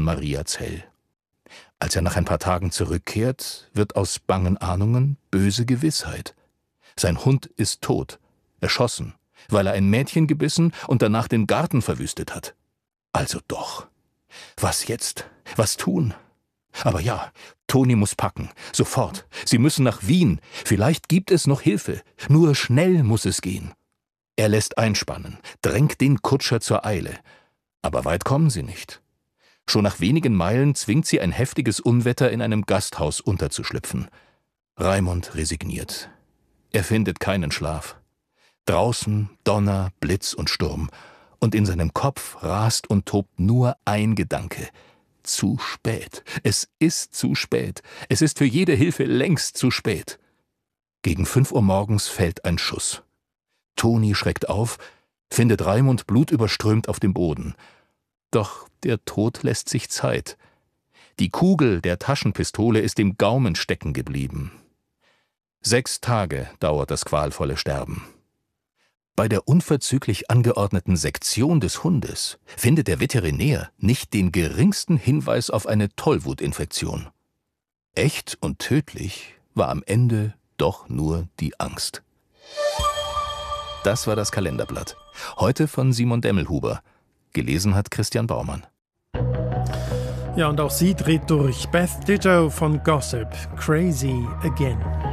Maria Zell. Als er nach ein paar Tagen zurückkehrt, wird aus bangen Ahnungen böse Gewissheit. Sein Hund ist tot, erschossen, weil er ein Mädchen gebissen und danach den Garten verwüstet hat. Also doch. Was jetzt? Was tun? Aber ja, Toni muss packen, sofort. Sie müssen nach Wien. Vielleicht gibt es noch Hilfe. Nur schnell muss es gehen. Er lässt einspannen, drängt den Kutscher zur Eile. Aber weit kommen sie nicht. Schon nach wenigen Meilen zwingt sie ein heftiges Unwetter in einem Gasthaus unterzuschlüpfen. Raimund resigniert. Er findet keinen Schlaf. Draußen Donner, Blitz und Sturm. Und in seinem Kopf rast und tobt nur ein Gedanke. Zu spät. Es ist zu spät. Es ist für jede Hilfe längst zu spät. Gegen 5 Uhr morgens fällt ein Schuss. Toni schreckt auf, findet Raimund blutüberströmt auf dem Boden. Doch der Tod lässt sich Zeit. Die Kugel der Taschenpistole ist im Gaumen stecken geblieben. 6 Tage dauert das qualvolle Sterben. Bei der unverzüglich angeordneten Sektion des Hundes findet der Veterinär nicht den geringsten Hinweis auf eine Tollwutinfektion. Echt und tödlich war am Ende doch nur die Angst. Das war das Kalenderblatt. Heute von Simon Demmelhuber. Gelesen hat Christian Baumann. Ja, und auch sie dreht durch. Beth Ditto von Gossip. Crazy Again.